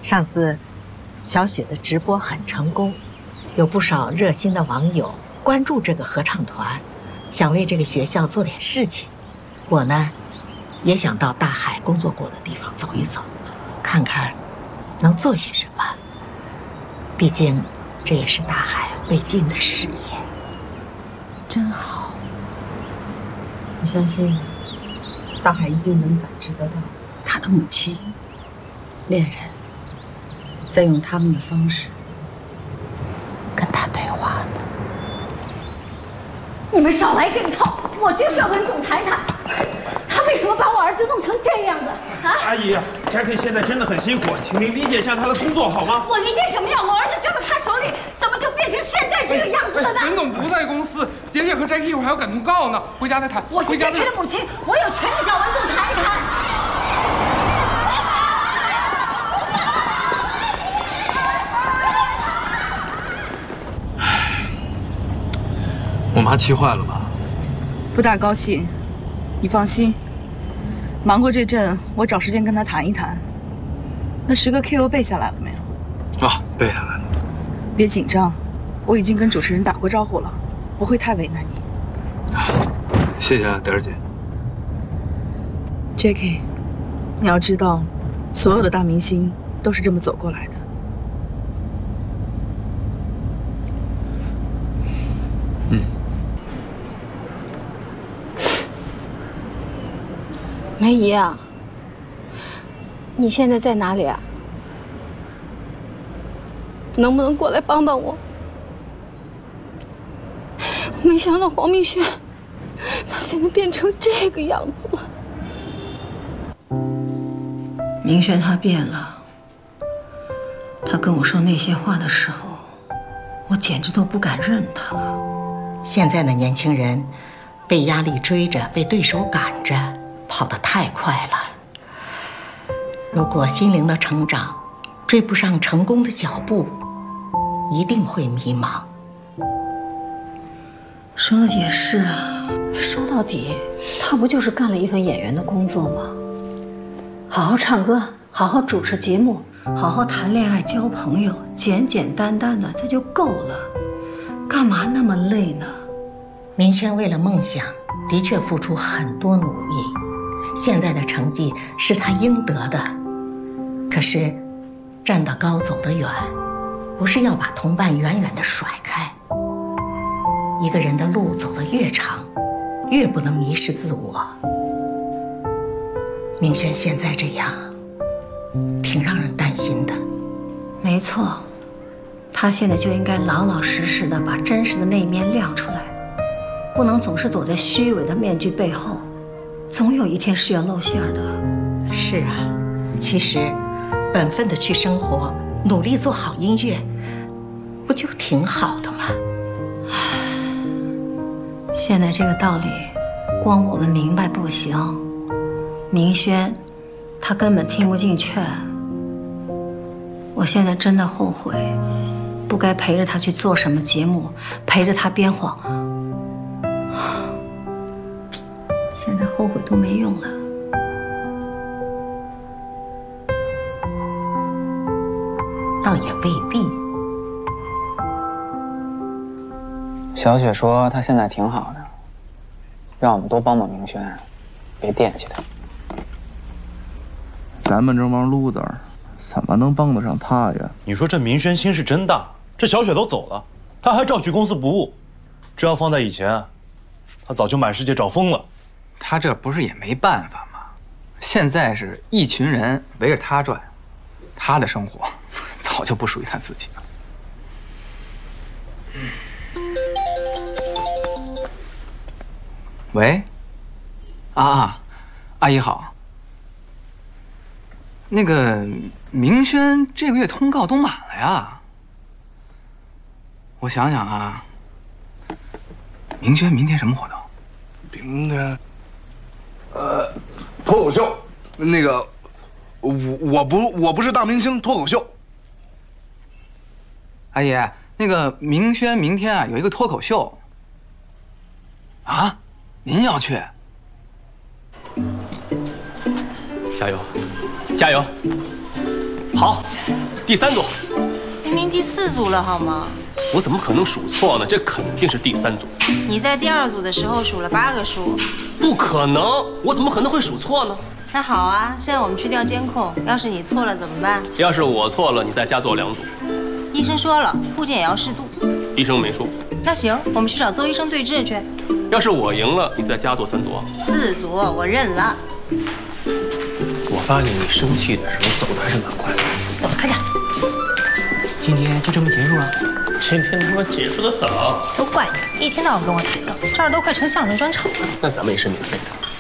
上次小雪的直播很成功，有不少热心的网友关注这个合唱团，想为这个学校做点事情。我呢，也想到大海工作过的地方走一走，看看能做些什么。毕竟这也是大海未尽的事业。 真好，我相信大海一定能感知得到他的母亲、恋人在用他们的方式跟他对话呢。 你们少来这一套！我就是要跟总谈谈，他为什么把我儿子弄成这样的啊？ 阿姨，Jackie 现在真的很辛苦，请您理解一下他的工作好吗？ 我理解什么呀？我儿子交到他手里，怎么就变成现在这个样子了呢？ 任总不在公司，点姐和 Jackie 一会儿还要赶通告呢，回家再谈。 我是 Jackie 的母亲，我有权利找文总谈一谈。 我妈气坏了吧？ 不大高兴。你放心，忙过这阵，我找时间跟她谈一谈。那10个 KO 背下来了没有？ 啊，背下来了。 别紧张，我已经跟主持人打过招呼了，不会太为难你。 谢谢啊，点儿姐。 Jackie， 你要知道，所有的大明星都是这么走过来的。 梅姨啊，你现在在哪里啊？能不能过来帮帮我？没想到黄明轩，他现在变成这个样子了。 明轩他变了，他跟我说那些话的时候，我简直都不敢认他了。 现在的年轻人，被压力追着，被对手赶着，跑得太快了。如果心灵的成长追不上成功的脚步，一定会迷茫。 说的也是啊，说到底，他不就是干了一份演员的工作吗？好好唱歌，好好主持节目，好好谈恋爱、交朋友，简简单单的这就够了，干嘛那么累呢？ 明轩为了梦想，的确付出很多努力，现在的成绩是他应得的。可是，站得高走得远，不是要把同伴远远地甩开。一个人的路走得越长，越不能迷失自我。明轩现在这样，挺让人担心的。 没错，他现在就应该老老实实的把真实的那一面亮出来，不能总是躲在虚伪的面具背后，总有一天是要露馅的。 是啊，其实本分的去生活，努力做好音乐，不就挺好的吗？ 现在这个道理，光我们明白不行。明轩，他根本听不进劝。我现在真的后悔，不该陪着他去做什么节目，陪着他编谎。现在后悔都没用了。 倒也未必。 小雪说她现在挺好的，让我们多帮帮明轩，别惦记他。 咱们这帮路子儿，怎么能帮得上他呀？ 你说这明轩心是真大，这小雪都走了，他还照去公司不误。这要放在以前，他早就满世界找疯了。 他这不是也没办法吗？现在是一群人围着他转，他的生活早就不属于他自己了。喂，阿姨好。那个明轩这个月通告都满了呀。我想想啊，明轩明天什么活动？ 明天，脱口秀。那个，我不是大明星，脱口秀。 阿姨，那个明轩明天啊有一个脱口秀。啊，您要去？ 加油，加油！ 好，第3组。 明明第4组了好吗？ 我怎么可能数错呢？这肯定是第3组。 你在第2组的时候数了8个数。 不可能，我怎么可能会数错呢？ 那好啊，现在我们去调监控，要是你错了怎么办？ 要是我错了，你再加做2组。 医生说了，复健也要适度。 医生没说。 那行，我们去找邹医生对峙去。 要是我赢了，你再加做3组。 4组，我认了。 我发现你生气的时候走的还是蛮快的。 走，快点。 今天就这么结束了？ 今天他妈结束的早。 都怪你，一天到晚跟我抬杠，这儿都快成相声专场了。 那咱们也是免费的。